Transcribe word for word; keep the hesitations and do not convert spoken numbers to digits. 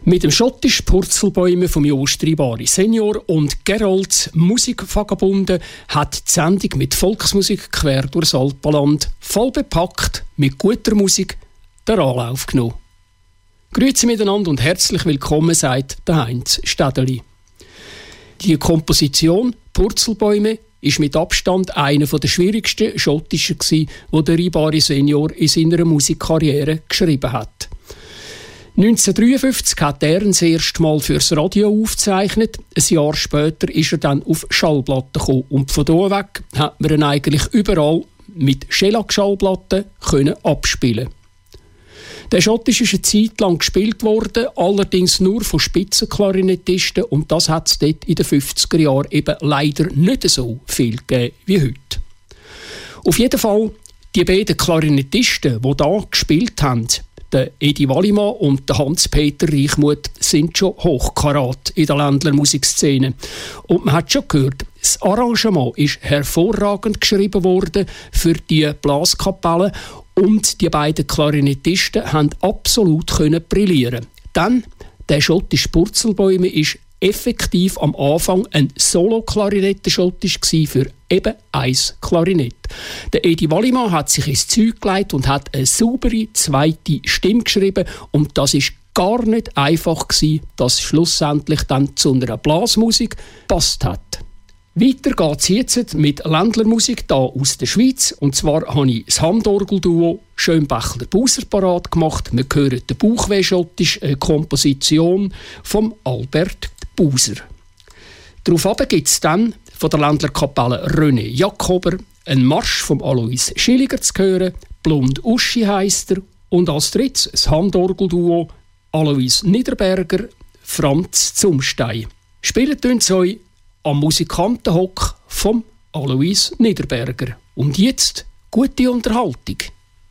Mit dem schottisch Purzelbäume vom Jost Ribari Senior und Gerold Musikvagabunden hat die Sendung mit Volksmusik quer durchs Alpenland voll bepackt mit guter Musik den Anlauf genommen. Grüezi miteinander und herzlich willkommen, sagt der Heinz Städeli. Die Komposition Purzelbäume ist mit Abstand einer der schwierigsten schottischen gsi, wo der Ribari Senior in seiner Musikkarriere geschrieben hat. neunzehnhundertdreiundfünfzig hat er ihn das erste Mal fürs Radio aufgezeichnet. Ein Jahr später ist er dann auf Schallplatten gekommen. Und von hier weg hat man ihn eigentlich überall mit Shellac-Schallplatten abspielen. Der Schottisch ist eine Zeit lang gespielt worden, allerdings nur von Spitzenklarinettisten, und das hat es dort in den fünfziger Jahren eben leider nicht so viel gegeben wie heute. Auf jeden Fall, die beiden Klarinettisten, die da gespielt haben, der Edi Wallimann und der Hans-Peter Reichmuth, sind schon Hochkarat in der Ländler Musikszene. Und man hat schon gehört, das Arrangement ist hervorragend geschrieben worden für die Blaskapelle und die beiden Klarinettisten haben absolut können brillieren. Dann, der schottische Purzelbäume ist effektiv am Anfang ein Solo-Klarinettenschottisch für eben ein Klarinett. Der Edi Wallimann hat sich ins Zeug gelegt und hat eine saubere zweite Stimme geschrieben, und das ist gar nicht einfach gewesen, dass schlussendlich dann zu einer Blasmusik passt hat. Weiter geht es jetzt mit Ländlermusik hier aus der Schweiz. Und zwar habe ich das Handorgelduo Schönbächler-Buser parat gemacht. Wir hören den Bauchweh-Schottisch, eine Komposition von Albert Buser. Darauf gibt es dann von der Ländlerkapelle René Jakober einen Marsch vom Alois Schilliger zu hören. Blond Uschi heisst er. Und als drittes das Handorgelduo Alois Niederberger, Franz Zumstein. Spielen tun sie euch am Musikantenhock vom Alois Niederberger. Und jetzt gute Unterhaltung.